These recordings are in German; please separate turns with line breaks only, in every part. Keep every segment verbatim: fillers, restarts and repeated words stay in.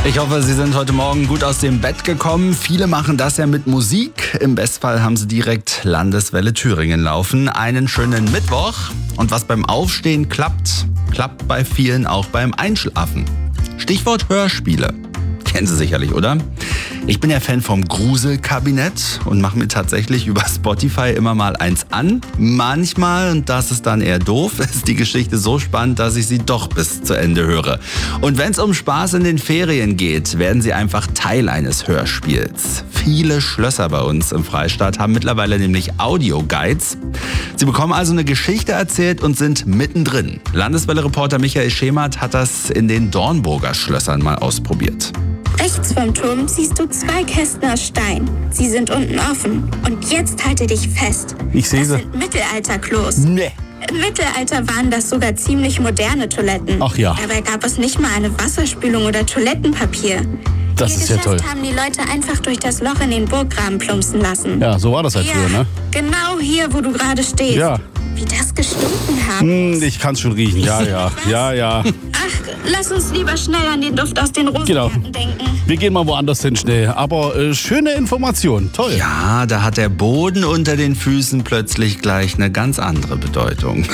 Ich hoffe, Sie sind heute Morgen gut aus dem Bett gekommen. Viele machen das ja mit Musik. Im Bestfall haben Sie direkt Landeswelle Thüringen laufen. Einen schönen Mittwoch. Und was beim Aufstehen klappt, klappt bei vielen auch beim Einschlafen. Stichwort Hörspiele. Kennen Sie sicherlich, oder? Ich bin ja Fan vom Gruselkabinett und mache mir tatsächlich über Spotify immer mal eins an. Manchmal, und das ist dann eher doof, ist die Geschichte so spannend, dass ich sie doch bis zu Ende höre. Und wenn es um Spaß in den Ferien geht, werden Sie einfach Teil eines Hörspiels. Viele Schlösser bei uns im Freistaat haben mittlerweile nämlich Audioguides. Sie bekommen also eine Geschichte erzählt und sind mittendrin. Landeswelle-Reporter Michael Schemert hat das in den Dornburger Schlössern mal ausprobiert.
Rechts vom Turm siehst du zwei Kästen aus Stein. Sie sind unten offen. Und jetzt halte dich fest.
Ich sehe sie.
Das sind Mittelalterklos.
Nee.
Im Mittelalter waren das sogar ziemlich moderne Toiletten.
Ach ja.
Dabei gab es nicht mal eine Wasserspülung oder Toilettenpapier.
Das
Ihr
ist ja
Geschäft
toll.
haben die Leute einfach durch das Loch in den Burggraben plumpsen lassen.
Ja, so war das halt
Ja,
früher, ne?
genau hier, wo du gerade stehst.
Ja.
Wie das gestunken haben.
Hm, ich kann's schon riechen. Ja, ja, ja, ja.
Ach, lass uns lieber schnell an den Duft aus den
Genau.
Rosengarten denken.
Wir gehen mal woanders hin schnell. Aber äh, schöne Information. Toll.
Ja, da hat der Boden unter den Füßen plötzlich gleich eine ganz andere Bedeutung.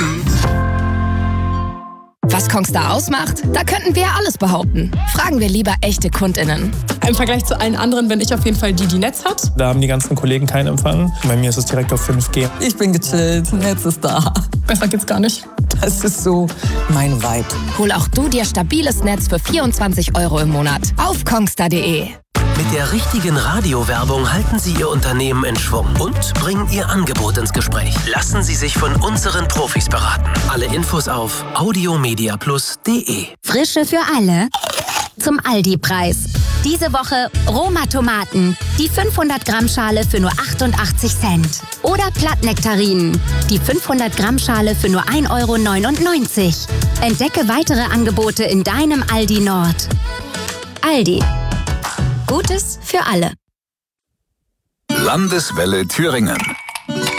Was Kongstar ausmacht? Da könnten wir alles behaupten. Fragen wir lieber echte KundInnen.
Im Vergleich zu allen anderen bin ich auf jeden Fall die, die Netz hat.
Da haben die ganzen Kollegen keinen Empfang. Bei mir ist es direkt auf fünf G.
Ich bin gechillt, Netz ist da.
Besser geht's gar nicht.
Das ist so mein Vibe.
Hol auch du dir stabiles Netz für vierundzwanzig Euro im Monat auf kongstar punkt de.
Mit der richtigen Radiowerbung halten Sie Ihr Unternehmen in Schwung und bringen Ihr Angebot ins Gespräch. Lassen Sie sich von unseren Profis beraten. Alle Infos auf audiomediaplus punkt de.
Frische für alle zum Aldi-Preis. Diese Woche Roma Tomaten, die fünfhundert Gramm Schale für nur achtundachtzig Cent. Oder Plattnektarinen, die fünfhundert Gramm Schale für nur ein Euro neunundneunzig. Entdecke weitere Angebote in deinem Aldi Nord. Aldi. Gutes für alle.
Landeswelle Thüringen.